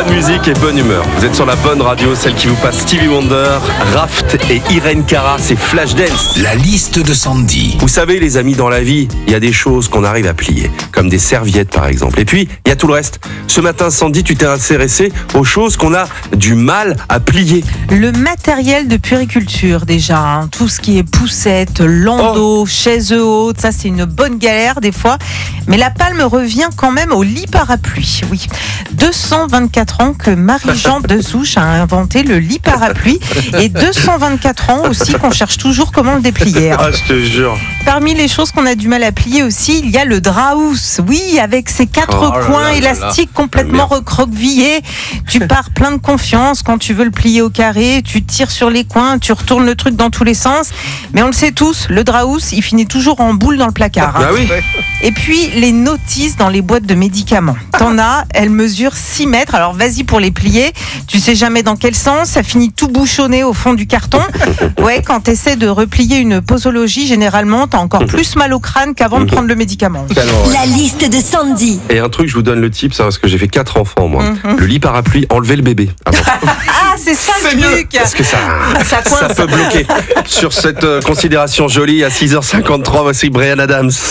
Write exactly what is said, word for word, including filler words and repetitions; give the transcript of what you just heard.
Bonne musique et bonne humeur. Vous êtes sur la bonne radio, celle qui vous passe Stevie Wonder, Raft et Irene Cara, c'est Flashdance. La liste de Sandy. Vous savez les amis, dans la vie, il y a des choses qu'on arrive à plier, comme des serviettes par exemple. Et puis, il y a tout le reste. Ce matin, Sandy, tu t'es intéressée aux choses qu'on a du mal à plier. Le matériel de puériculture déjà, hein. Tout ce qui est poussette, landau, oh. chaises hautes, ça c'est une bonne galère des fois. Mais la palme revient quand même au lit parapluie, oui. deux cent vingt-quatre ans que Marie-Jean Dezouche a inventé le lit parapluie et deux cent vingt-quatre ans aussi qu'on cherche toujours comment le déplier. Ah, je te jure. Parmi les choses qu'on a du mal à plier aussi, il y a le draus. Oui, avec ses quatre Oh coins là là élastiques là. complètement Ah, recroquevillés. Tu pars plein de confiance quand tu veux le plier au carré, tu tires sur les coins, tu retournes le truc dans tous les sens. Mais on le sait tous, le draus, il finit toujours en boule dans le placard. Hein. Bah oui. Et puis, les notices dans les boîtes de médicaments. T'en as, elles mesurent six mètres. Alors, vas-y pour les plier. Tu sais jamais dans quel sens. Ça finit tout bouchonné au fond du carton. Ouais, quand t'essaies de replier une posologie, généralement, t'as encore plus mal au crâne qu'avant de prendre le médicament. La liste de Sandy. Et un truc, je vous donne le tip, ça parce que j'ai fait quatre enfants moi. Mm-hmm. Le lit parapluie, enlevez le bébé. Avant. Ah, c'est ça C'est le mieux truc. parce que ça, Ça coince. ça peut bloquer. Sur cette euh, considération jolie, à six heures cinquante-trois, voici Bryan Adams.